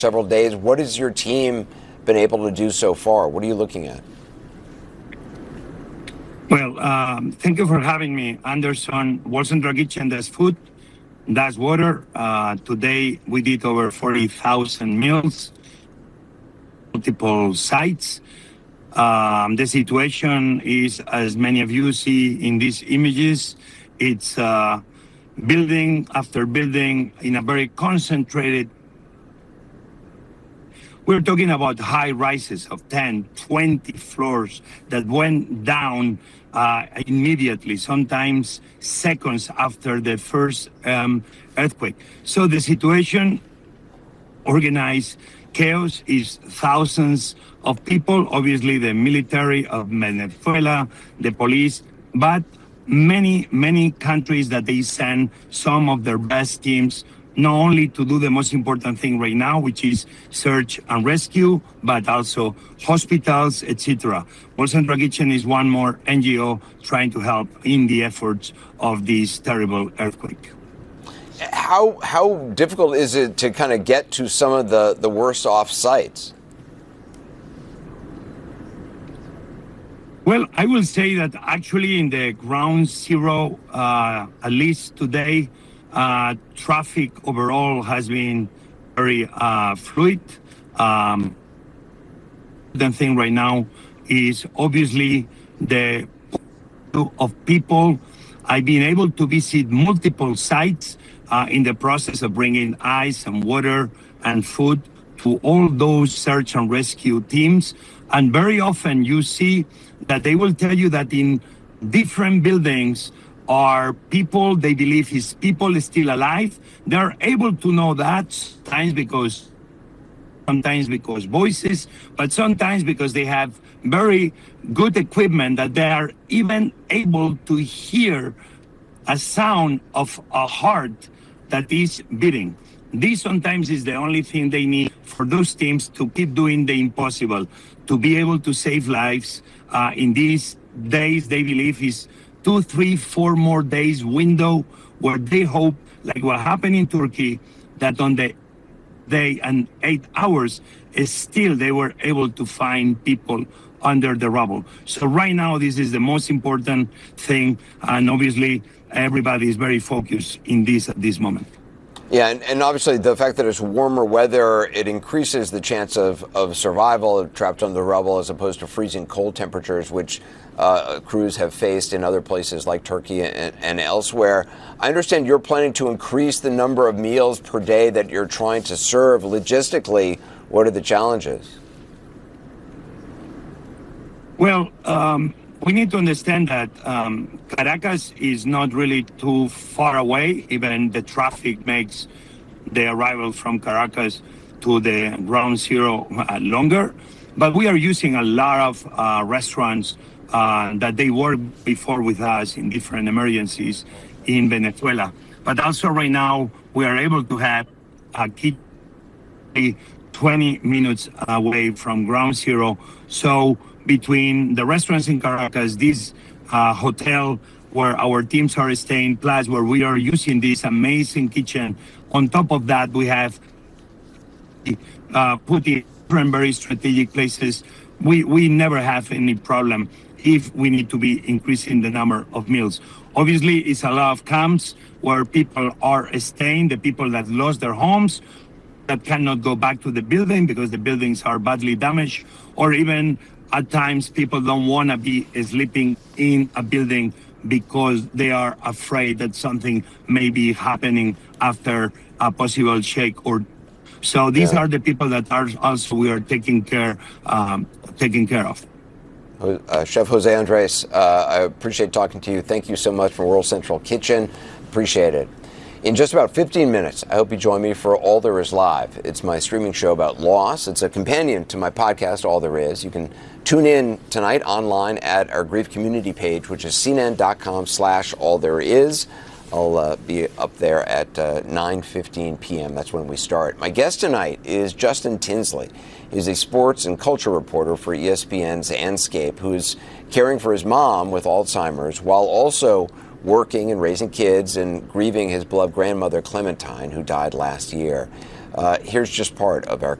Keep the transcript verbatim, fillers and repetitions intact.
several days. What has your team been able to do so far? What are you looking at? Well, um, thank you for having me, Anderson. World Central Kitchen does food, does water. Uh, today we did over forty thousand meals, multiple sites. Um, the situation is, as many of you see in these images, it's uh, building after building in a very concentrated. We're talking about high rises of ten, twenty floors that went down uh, immediately, sometimes seconds after the first um, earthquake. So the situation, organized chaos, is thousands of people, obviously the military of Venezuela, the police, but many, many countries that they send some of their best teams, not only to do the most important thing right now, which is search and rescue, but also hospitals, et cetera. World Central Kitchen is one more N G O trying to help in the efforts of this terrible earthquake. How how difficult is it to kind of get to some of the, the worst off sites? Well, I will say that actually in the ground zero, uh, at least today, uh, traffic overall has been very uh, fluid. Um, the thing right now is obviously the of people. I've been able to visit multiple sites uh, in the process of bringing ice and water and food to all those search and rescue teams. And very often you see that they will tell you that in different buildings are people, they believe his people is still alive. They're able to know that sometimes because sometimes because voices, but sometimes because they have very good equipment that they are even able to hear a sound of a heart that is beating. This sometimes is the only thing they need for those teams to keep doing the impossible, to be able to save lives uh, in these days. They believe is two, three, four more days window where they hope, like what happened in Turkey, that on the day and eight hours, is still they were able to find people under the rubble. So right now, this is the most important thing, and obviously everybody is very focused in this at this moment. Yeah, and, and obviously the fact that it's warmer weather, it increases the chance of, of survival trapped under the rubble as opposed to freezing cold temperatures, which uh, crews have faced in other places like Turkey and, and elsewhere. I understand you're planning to increase the number of meals per day that you're trying to serve. Logistically, what are the challenges? Well, um, we need to understand that um, Caracas is not really too far away. Even the traffic makes the arrival from Caracas to the ground zero uh, longer. But we are using a lot of uh, restaurants uh, that they worked before with us in different emergencies in Venezuela. But also right now, we are able to have a kitchen twenty minutes away from ground zero. So between the restaurants in Caracas, this uh, hotel where our teams are staying, plus where we are using this amazing kitchen. On top of that, we have uh, put in different very strategic places. We, we never have any problem if we need to be increasing the number of meals. Obviously, it's a lot of camps where people are staying, the people that lost their homes, that cannot go back to the building because the buildings are badly damaged, or even at times people don't want to be sleeping in a building because they are afraid that something may be happening after a possible shake. Or so these yeah. are the people that are also we are taking care um, taking care of. Uh, Chef Jose Andres, uh, I appreciate talking to you. Thank you so much for World Central Kitchen. Appreciate it. In just about fifteen minutes, I hope you join me for All There Is Live. It's my streaming show about loss. It's a companion to my podcast, All There Is. You can tune in tonight online at our grief community page, which is c n n dot com slash all there is. I'll uh, be up there at uh, nine fifteen p.m. That's when we start. My guest tonight is Justin Tinsley. He's a sports and culture reporter for E S P N's Anscape, who's caring for his mom with Alzheimer's while also working and raising kids and grieving his beloved grandmother, Clementine, who died last year. Uh, here's just part of our